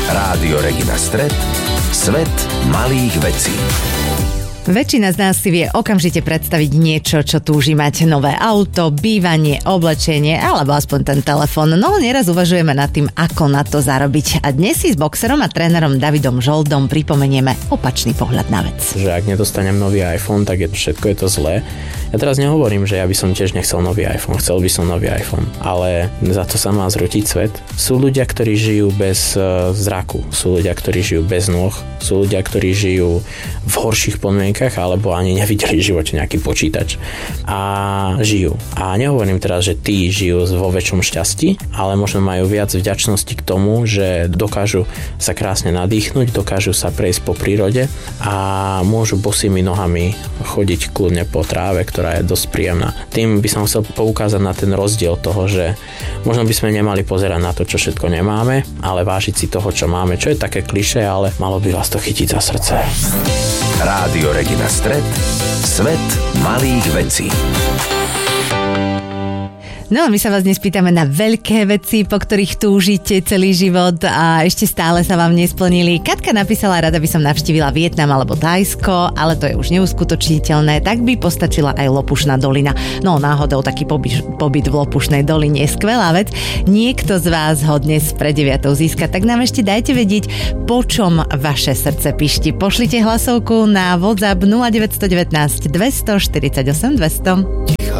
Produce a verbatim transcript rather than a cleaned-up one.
Rádio Regina Stret, svet malých vecí. Väčšina z nás si vie okamžite predstaviť niečo, čo túži mať: nové auto, bývanie, oblečenie alebo aspoň ten telefón. No neraz uvažujeme nad tým, ako na to zarobiť. A dnes si s boxerom a trénerom Davidom Žoldom pripomenieme opačný pohľad na vec. Že ak nedostanem nový iPhone, tak je, všetko je to zlé. Ja teraz nehovorím, že ja by som tiež nechcel nový iPhone, chcel by som nový iPhone, ale za to sa má zrútiť svet. Sú ľudia, ktorí žijú bez uh, zraku, sú ľudia, ktorí žijú bez nôh, sú ľudia, ktorí žijú v horších podmienkach alebo ani nevideli v živote nejaký počítač a žijú. A nehovorím teraz, že tí žijú vo väčšom šťastí, ale možno majú viac vďačnosti k tomu, že dokážu sa krásne nadýchnuť, dokážu sa prejsť po prírode a môžu bosými nohami chodiť kľudne po tráve, ktorá je dosť príjemná. Tým by som chcel poukázať na ten rozdiel toho, že možno by sme nemali pozerať na to, čo všetko nemáme, ale vážiť si toho, čo máme, čo je také klišé, ale malo by vás to chytiť za srdce. Rádio Regina Stret, svet malých vecí. No, my sa vás dnes pýtame na veľké veci, po ktorých túžite celý život a ešte stále sa vám nesplnili. Katka napísala: rada by som navštívila Vietnam alebo Thajsko, ale to je už neuskutočniteľné, tak by postačila aj Lopušná dolina. No, náhodou taký pobyt, pobyt v Lopušnej doline je skvelá vec. Niekto z vás ho dnes pred deviatou získa, tak nám ešte dajte vedieť, po čom vaše srdce pišti. Pošlite hlasovku na WhatsApp nula deväť jedna deväť, dvesto štyridsaťosem, dvesto.